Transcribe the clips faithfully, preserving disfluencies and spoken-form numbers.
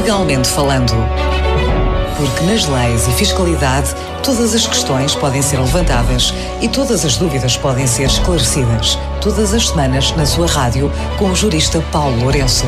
Legalmente falando. Porque nas leis e fiscalidade, todas as questões podem ser levantadas e todas as dúvidas podem ser esclarecidas. Todas as semanas na sua rádio com o jurista Paulo Lourenço.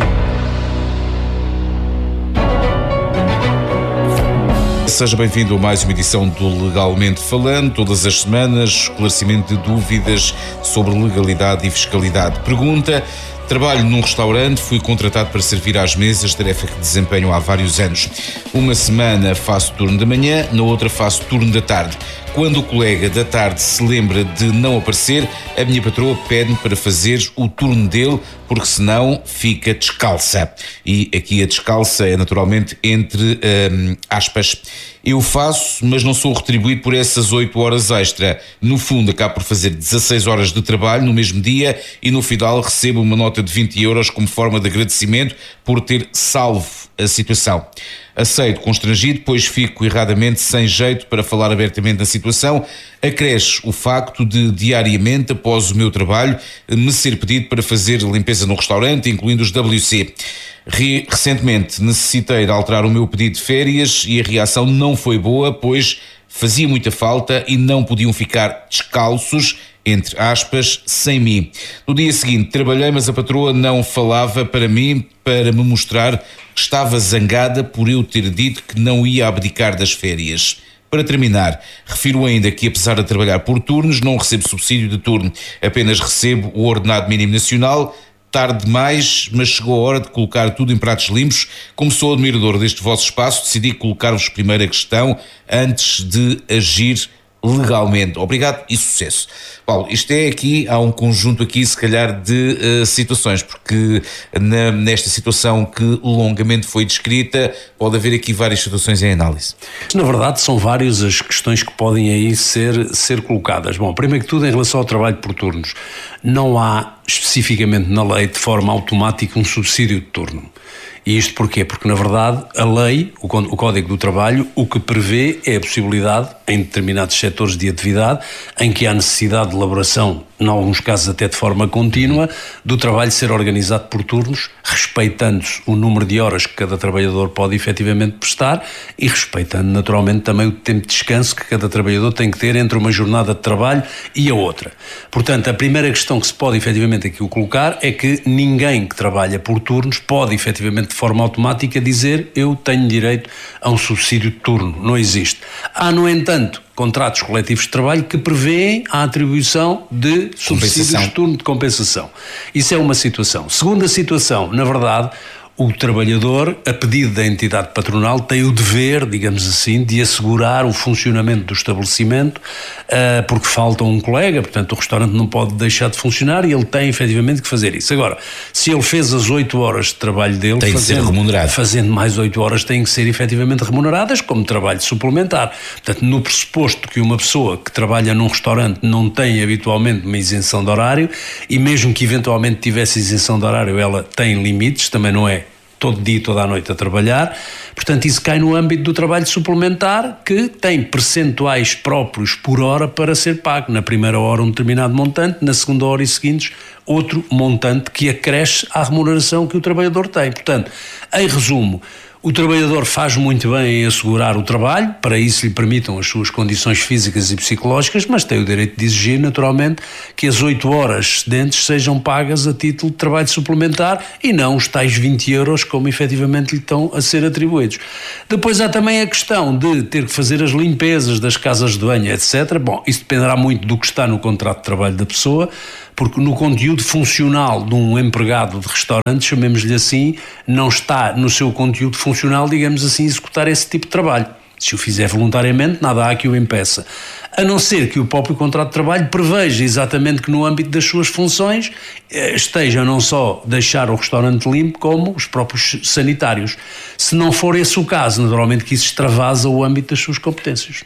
Seja bem-vindo a mais uma edição do Legalmente Falando. Todas as semanas, esclarecimento de dúvidas sobre legalidade e fiscalidade. Pergunta: trabalho num restaurante, fui contratado para servir às mesas, tarefa que desempenho há vários anos. Uma semana faço turno da manhã, na outra faço turno da tarde. Quando o colega da tarde se lembra de não aparecer, a minha patroa pede-me para fazer o turno dele, porque senão fica descalça. E aqui a descalça é naturalmente entre hum, aspas. Eu faço, mas não sou retribuído por essas oito horas extra. No fundo, acabo por fazer dezasseis horas de trabalho no mesmo dia e no final recebo uma nota de vinte euros como forma de agradecimento por ter salvo a situação. Aceito constrangido, pois fico erradamente sem jeito para falar abertamente da situação. Acresce o facto de, diariamente, após o meu trabalho, me ser pedido para fazer limpeza no restaurante, incluindo os W C. Recentemente necessitei de alterar o meu pedido de férias e a reação não foi boa, pois fazia muita falta e não podiam ficar descalços, entre aspas, sem mim. No dia seguinte trabalhei, mas a patroa não falava para mim para me mostrar que estava zangada por eu ter dito que não ia abdicar das férias. Para terminar, refiro ainda que, apesar de trabalhar por turnos, não recebo subsídio de turno, apenas recebo o ordenado mínimo nacional. Tarde demais, mas chegou a hora de colocar tudo em pratos limpos. Como sou admirador deste vosso espaço, decidi colocar-vos primeiro a questão antes de agir legalmente. Obrigado e sucesso. Paulo, isto é aqui, há um conjunto aqui se calhar de uh, situações, porque na, nesta situação que longamente foi descrita, pode haver aqui várias situações em análise. Na verdade são várias as questões que podem aí ser, ser colocadas. Bom, primeiro que tudo, em relação ao trabalho por turnos, não há especificamente na lei de forma automática um subsídio de turno. E isto porquê? Porque, na verdade, a lei, o Código do Trabalho, o que prevê é a possibilidade, em determinados setores de atividade, em que há necessidade de elaboração, em alguns casos até de forma contínua, do trabalho ser organizado por turnos, respeitando-se o número de horas que cada trabalhador pode efetivamente prestar e respeitando naturalmente também o tempo de descanso que cada trabalhador tem que ter entre uma jornada de trabalho e a outra. Portanto, a primeira questão que se pode efetivamente aqui colocar é que ninguém que trabalha por turnos pode efetivamente de forma automática dizer eu tenho direito a um subsídio de turno. Não existe. Há, no entanto, contratos coletivos de trabalho que prevêem a atribuição de subsídios de turno de compensação. Isso é uma situação. Segunda situação, na verdade, o trabalhador, a pedido da entidade patronal, tem o dever, digamos assim, de assegurar o funcionamento do estabelecimento, uh, porque falta um colega, portanto o restaurante não pode deixar de funcionar e ele tem efetivamente que fazer isso. Agora, se ele fez as oito horas de trabalho dele, tem fazendo, que ser remunerado. Fazendo mais oito horas têm que ser efetivamente remuneradas como trabalho suplementar. Portanto, no pressuposto que uma pessoa que trabalha num restaurante não tem habitualmente uma isenção de horário, e mesmo que eventualmente tivesse isenção de horário, ela tem limites, também não é todo dia, toda a noite a trabalhar, portanto isso cai no âmbito do trabalho suplementar, que tem percentuais próprios por hora para ser pago. Na primeira hora um determinado montante, na segunda hora e seguintes outro montante que acresce à remuneração que o trabalhador tem. Portanto, em resumo, o trabalhador faz muito bem em assegurar o trabalho, para isso lhe permitam as suas condições físicas e psicológicas, mas tem o direito de exigir, naturalmente, que as oito horas excedentes sejam pagas a título de trabalho suplementar e não os tais vinte euros como efetivamente lhe estão a ser atribuídos. Depois há também a questão de ter que fazer as limpezas das casas de banho, etcétera. Bom, isso dependerá muito do que está no contrato de trabalho da pessoa, porque no conteúdo funcional de um empregado de restaurante, chamemos-lhe assim, não está no seu conteúdo funcional, digamos assim, executar esse tipo de trabalho. Se o fizer voluntariamente, nada há que o impeça. A não ser que o próprio contrato de trabalho preveja exatamente que no âmbito das suas funções esteja não só deixar o restaurante limpo, como os próprios sanitários. Se não for esse o caso, naturalmente que isso extravasa o âmbito das suas competências.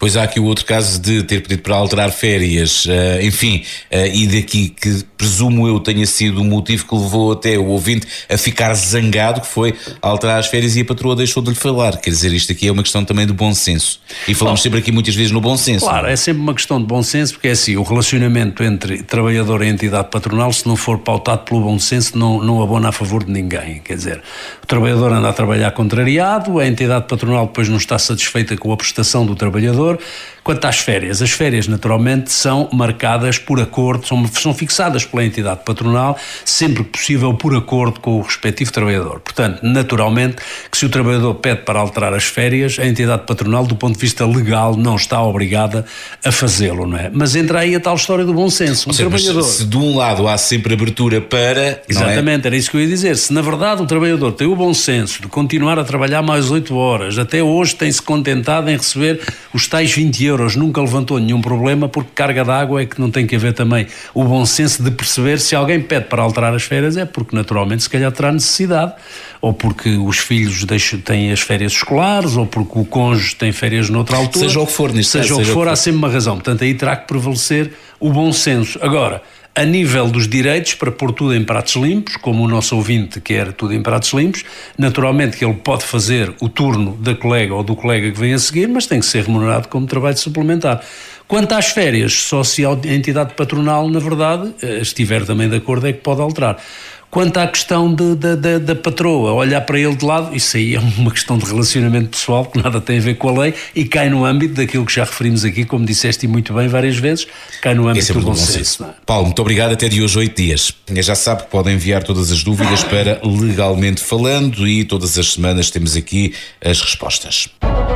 Pois há aqui o outro caso de ter pedido para alterar férias, uh, enfim, uh, e daqui que presumo eu tenha sido o motivo que levou até o ouvinte a ficar zangado, que foi alterar as férias e a patroa deixou de lhe falar. Quer dizer, isto aqui é uma questão também de bom senso. E falamos bom, sempre aqui muitas vezes no bom senso. Claro, é sempre uma questão de bom senso, porque é assim, o relacionamento entre trabalhador e entidade patronal, se não for pautado pelo bom senso, não, não abona a favor de ninguém. Quer dizer, o trabalhador anda a trabalhar contrariado, a entidade patronal depois não está satisfeita com a prestação do trabalhador. Quanto às férias, as férias naturalmente são marcadas por acordo, são, são fixadas pela entidade patronal, sempre que possível por acordo com o respectivo trabalhador. Portanto, naturalmente que se o trabalhador pede para alterar as férias, a entidade patronal, do ponto de vista legal, não está obrigada a fazê-lo, não é? Mas entra aí a tal história do bom senso. Um seja, trabalhador... Se de um lado há sempre abertura para... Exatamente, é? Era isso que eu ia dizer. Se na verdade o trabalhador tem o bom senso de continuar a trabalhar mais oito horas, até hoje tem-se contentado em receber os tais vinte euros, nunca levantou nenhum problema, porque carga d'água é que não tem que haver também o bom senso de perceber se alguém pede para alterar as férias, é porque naturalmente se calhar terá necessidade, ou porque os filhos deixam, têm as férias escolares, ou porque o cônjuge tem férias noutra altura. Seja o que for, neste Seja caso, o que seja for, o que há for. sempre uma razão. Portanto, aí terá que prevalecer o bom senso. Agora, a nível dos direitos, para pôr tudo em pratos limpos, como o nosso ouvinte quer tudo em pratos limpos, naturalmente que ele pode fazer o turno da colega ou do colega que vem a seguir, mas tem que ser remunerado como trabalho suplementar. Quanto às férias, só se a entidade patronal, na verdade, estiver também de acordo, é que pode alterar. Quanto à questão de, de, de, da patroa, olhar para ele de lado, isso aí é uma questão de relacionamento pessoal que nada tem a ver com a lei e cai no âmbito daquilo que já referimos aqui, como disseste muito bem várias vezes, cai no âmbito é do bom senso. Paulo, muito obrigado, até de hoje oito dias. Já sabe que podem enviar todas as dúvidas para Legalmente Falando e todas as semanas temos aqui as respostas.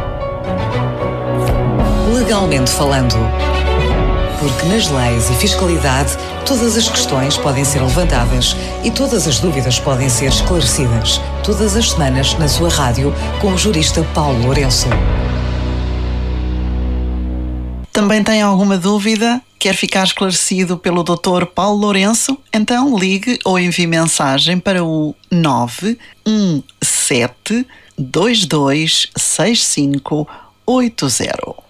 Legalmente Falando. Porque nas leis e fiscalidade todas as questões podem ser levantadas e todas as dúvidas podem ser esclarecidas. Todas as semanas na sua rádio com o jurista Paulo Lourenço. Também tem alguma dúvida? Quer ficar esclarecido pelo doutor Paulo Lourenço? Então ligue ou envie mensagem para o nove um sete dois dois seis cinco oito zero.